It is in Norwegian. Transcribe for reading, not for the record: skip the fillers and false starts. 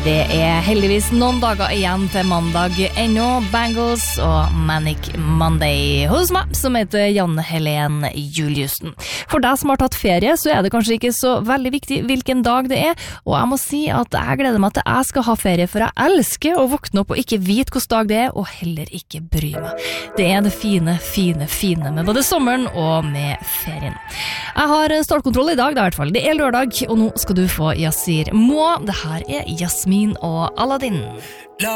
Det heldigvis noen dager igjen til mandag ennå. Bangles og Manic Monday hos meg, som heter Janne Helen Juliussen. For deg som har tatt ferie, så det kanskje ikke så veldig viktig hvilken dag det og jeg må si at jeg gleder meg til jeg skal ha ferie, for jeg elsker å våkne opp og ikke vite hvilken dag det og heller ikke bry meg. Det det fine med både sommeren og med ferien. Jeg har startkontroll i dag, i hvert fall. Det lørdag, og nå skal du få Yasir Moa. Det her Jasmin og Aladdin.